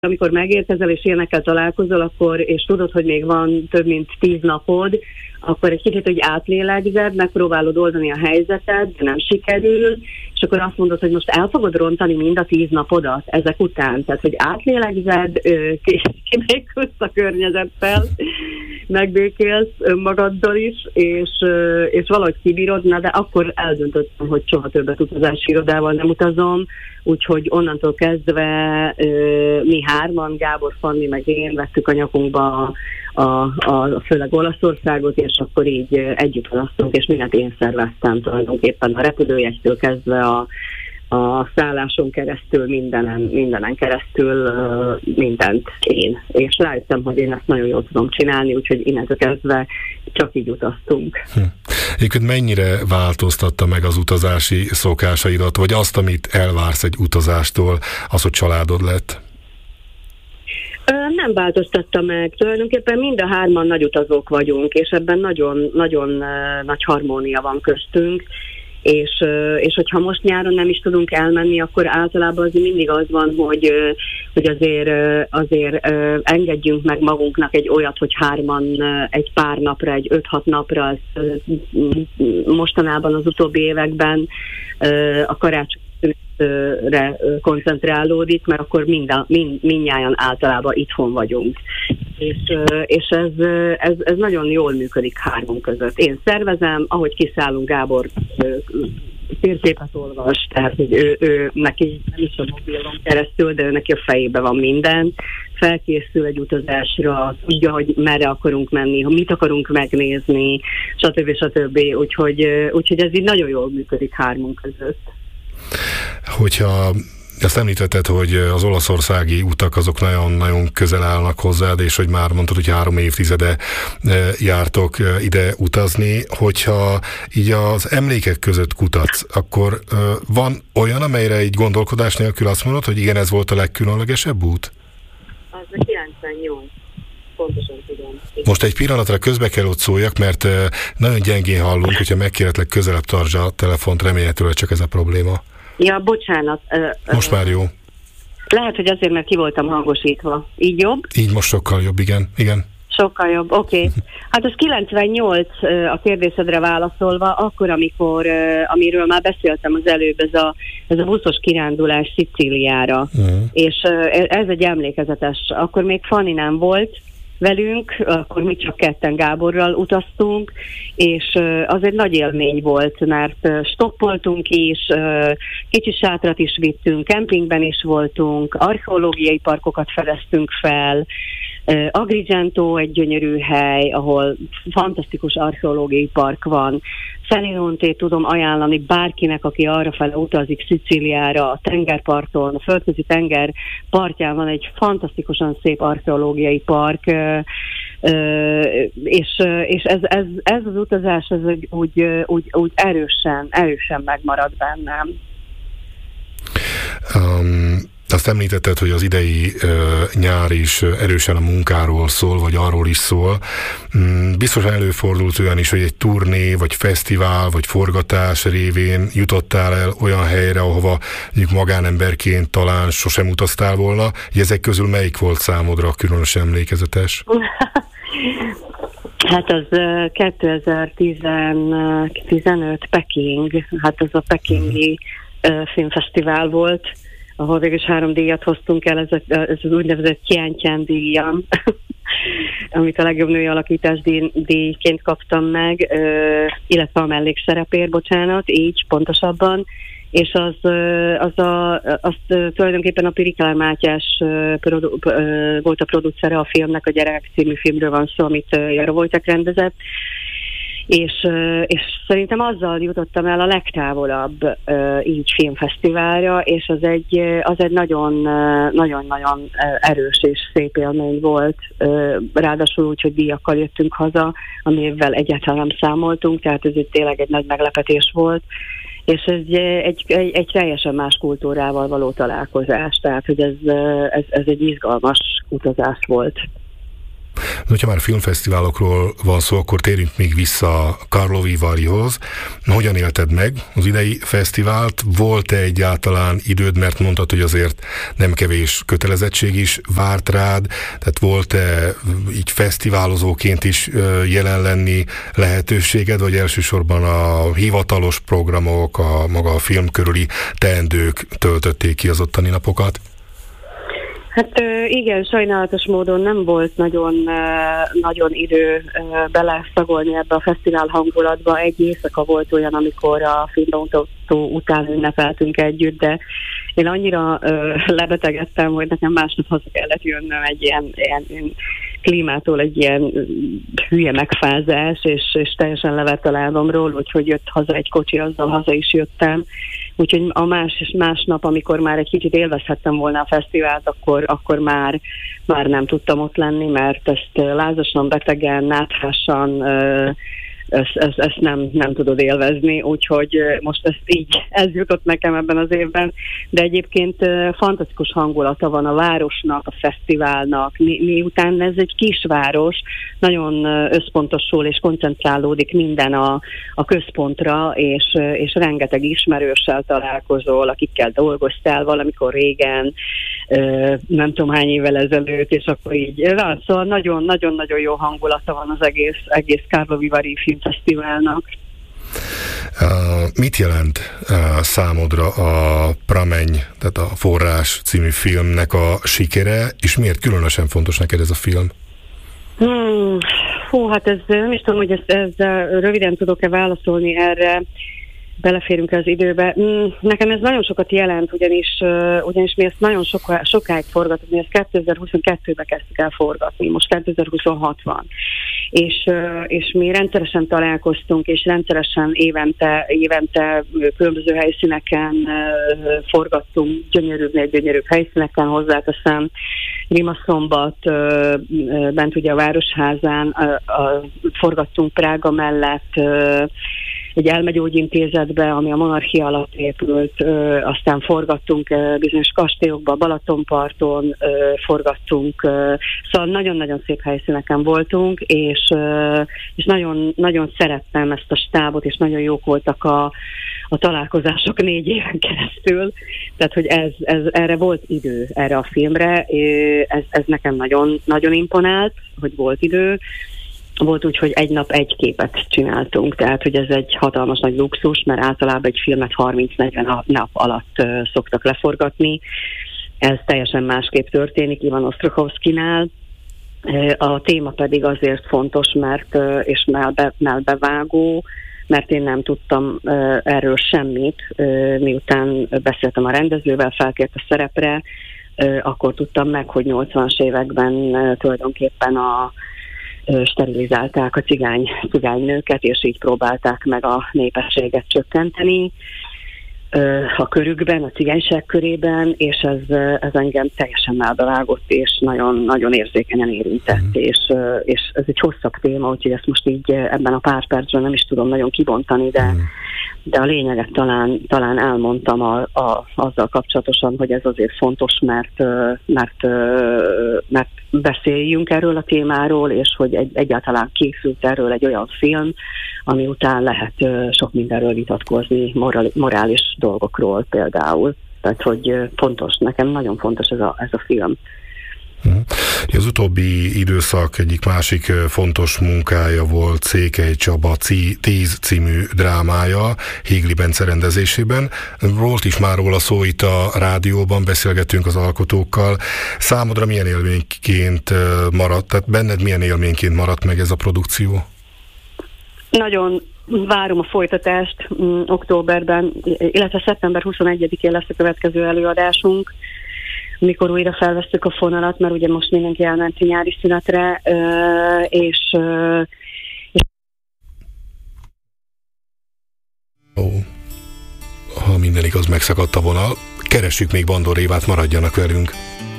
amikor megérkezel és ilyenekkel találkozol, és tudod, hogy még van több mint 10 napod, akkor egy kicsit, hogy átlélegzed, megpróbálod oldani a helyzetet, de nem sikerül, és akkor azt mondod, hogy most el fogod rontani mind a 10 napodat ezek után. Tehát, hogy átlélegzed, kibékülsz a környezettel, megbékélsz önmagaddal is, és valahogy kibírod, de akkor eldöntöttem, hogy soha többet utazási irodával nem utazom, úgyhogy onnantól kezdve mi hárman, Gábor, Fanni meg én vettük a nyakunkba főleg Olaszországot, és akkor így együtt utaztunk, és mindent én szerveztem tulajdonképpen a repülőjegytől kezdve a szálláson keresztül, mindenen keresztül mindent én. És rájöttem, hogy én ezt nagyon jól tudom csinálni, úgyhogy innentől kezdve csak így utaztunk. Egyébként mennyire változtatta meg az utazási szokásaidat, vagy azt, amit elvársz egy utazástól, az, hogy családod lett? Nem változtatta meg. Tulajdonképpen mind a hárman nagy utazók vagyunk, és ebben nagyon, nagyon nagy harmónia van köztünk, és hogyha most nyáron nem is tudunk elmenni, akkor általában azért mindig az van, hogy azért engedjünk meg magunknak egy olyat, hogy hárman egy pár napra, egy 5-6 napra, mostanában az utóbbi években a karácsonyra koncentrálódik, mert akkor mindnyájan általában itthon vagyunk. És ez nagyon jól működik hármunk között. Én szervezem, ahogy kiszállunk, Gábor térképet olvas, tehát hogy ő neki nem is a mobilon keresztül, de ő neki a fejében van minden, felkészül egy utazásra, tudja, hogy merre akarunk menni, mit akarunk megnézni, stb. Úgyhogy ez így nagyon jól működik hármunk között. Hogyha ezt említetted, hogy az olaszországi utak azok nagyon-nagyon közel állnak hozzád, és hogy már mondtad, hogy 3 évtizede jártok ide utazni. Hogyha így az emlékek között kutatsz, akkor van olyan, amelyre egy gondolkodás nélkül azt mondod, hogy igen, ez volt a legkülönlegesebb út? Az a 98. Pontosan tudom. Most egy pillanatra közbe kell ott szóljak, mert nagyon gyengén hallunk, hogyha megkérhetlek, közelebb tartsd a telefont, remélhetőleg csak ez a probléma. Ja, bocsánat. Most már jó. Lehet, hogy azért, mert ki voltam hangosítva. Így jobb? Így most sokkal jobb, igen. Sokkal jobb, oké. Hát az 98 a kérdésedre válaszolva, akkor, amiről már beszéltem az előbb, ez a buszos kirándulás Szicíliára. És ez egy emlékezetes. Akkor még Fanni nem volt velünk, akkor mi csak ketten Gáborral utaztunk, és az egy nagy élmény volt, mert stoppoltunk is, kicsi sátrat is vittünk, kempingben is voltunk, archeológiai parkokat fedeztünk fel, Agrigento egy gyönyörű hely, ahol fantasztikus archeológiai park van. Feninontét tudom ajánlani bárkinek, aki arrafele utazik Szicíliára, a tengerparton, a földközi tenger partján van egy fantasztikusan szép archeológiai park, és ez az utazás ez úgy erősen megmarad bennem. Azt említetted, hogy az idei nyár is erősen a munkáról szól, vagy arról is szól. Biztosan előfordult olyan is, hogy egy turné, vagy fesztivál, vagy forgatás révén jutottál el olyan helyre, ahova mondjuk magánemberként talán sosem utaztál volna. Ezek közül melyik volt számodra különösen emlékezetes? Hát az 2015 Peking, hát az a pekingi filmfesztivál volt, ahol végül is 3 díjat hoztunk el, ez az úgynevezett Tian díjam, amit a legjobb női alakítás díjként kaptam meg, illetve a mellékszerepért, bocsánat, így pontosabban, és azt tulajdonképpen a Pirikál Mátyás volt a producere a filmnek, a Gyerek című filmről van szó, amit Jara Wojtek rendezett, és szerintem azzal jutottam el a legtávolabb így filmfesztiválra, és az egy nagyon-nagyon erős és szép élmény volt. Ráadásul úgy, hogy díjakkal jöttünk haza, amivel egyáltalán nem számoltunk, tehát ez tényleg egy nagy meglepetés volt. És ez egy teljesen más kultúrával való találkozás, tehát hogy ez egy izgalmas utazás volt. Hogyha már filmfesztiválokról van szó, akkor térjünk még vissza Karlovy Varyhoz. Hogyan élted meg az idei fesztivált? Volt-e egyáltalán időd, mert mondtad, hogy azért nem kevés kötelezettség is várt rád, tehát volt-e így fesztiválozóként is jelen lenni lehetőséged, vagy elsősorban a hivatalos programok, maga a film körüli teendők töltötték ki az ottani napokat? Hát igen, sajnálatos módon nem volt nagyon idő beleszagolni ebbe a fesztivál hangulatba. Egy éjszaka volt olyan, amikor a filmbemutató után ünnepeltünk együtt, de én annyira lebetegedtem, hogy nekem másnap haza kellett jönnöm egy ilyen klímától, egy ilyen hülye megfázás, és teljesen levett a lábamról, úgyhogy jött haza egy kocsi, azzal haza is jöttem. Úgyhogy a másnap, amikor már egy kicsit élvezhettem volna a fesztivált, akkor már nem tudtam ott lenni, mert ezt lázasan, betegen, náthásan ezt nem tudod élvezni, úgyhogy most ez jutott nekem ebben az évben, de egyébként fantasztikus hangulata van a városnak, a fesztiválnak, miután ez egy kisváros, nagyon összpontosul és koncentrálódik minden a központra, és rengeteg ismerőssel találkozol, akikkel dolgoztál valamikor régen, nem tudom hány évvel ezelőtt, és akkor így, szóval nagyon-nagyon jó hangulata van az egész Karlovy Vary filmfesztiválnak. Mit jelent számodra a Prameň, tehát a Forrás című filmnek a sikere, és miért különösen fontos neked ez a film? Hát ez nem is tudom, hogy ez röviden tudok-e válaszolni erre, beleférünk az időbe. Nekem ez nagyon sokat jelent, ugyanis mi ezt nagyon sokáig forgatunk, mi ezt 2022-ben kezdtük el forgatni, most 2026 van. És mi rendszeresen találkoztunk, és rendszeresen évente különböző helyszíneken forgattunk, gyönyörűbb helyszíneken, hozzáteszem, Rimaszombat, bent ugye a Városházán, forgattunk Prága mellett, egy elmegyógyintézetbe, ami a monarchia alatt épült, aztán forgattunk bizonyos kastélyokba, Balatonparton forgattunk, szóval nagyon-nagyon szép helyszíneken voltunk, és nagyon, nagyon szerettem ezt a stábot, és nagyon jók voltak a találkozások 4 éven keresztül, tehát hogy erre volt idő, erre a filmre, ez nekem nagyon, nagyon imponált, hogy volt idő. Volt úgy, hogy egy nap egy képet csináltunk, tehát hogy ez egy hatalmas nagy luxus, mert általában egy filmet 30-40 nap alatt szoktak leforgatni. Ez teljesen másképp történik Ivan Osztrokowskijnál. A téma pedig azért fontos, és melbevágó, mert én nem tudtam erről semmit, miután beszéltem a rendezővel, felkért a szerepre, akkor tudtam meg, hogy 80-as években tulajdonképpen sterilizálták a cigánynőket, és így próbálták meg a népességet csökkenteni a körükben, a cigányság körében, és ez engem teljesen melbevágott, és nagyon-nagyon érzékenyen érintett, és ez egy hosszabb téma, úgyhogy ezt most így ebben a pár percben nem is tudom nagyon kibontani, de a lényeget talán elmondtam azzal kapcsolatosan, hogy ez azért fontos, mert beszéljünk erről a témáról, és hogy egyáltalán készült erről egy olyan film, ami után lehet sok mindenről vitatkozni, morális dolgokról például. Tehát, hogy fontos, nekem nagyon fontos ez a film. Az utóbbi időszak egyik másik fontos munkája volt Székely Csaba 10 című drámája Hégli Bence rendezésében. Volt is már róla szó itt a rádióban, beszélgettünk az alkotókkal. Számodra milyen élményként maradt, tehát benned milyen élményként maradt meg ez a produkció? Nagyon várom a folytatást októberben, illetve szeptember 21-én lesz a következő előadásunk, mikor újra felvesszük a fonalat, mert ugye most mindenki elment a nyári szünetre, és ha minden igaz, megszakadt a vonal. Keressük még Bandor Évát, maradjanak velünk.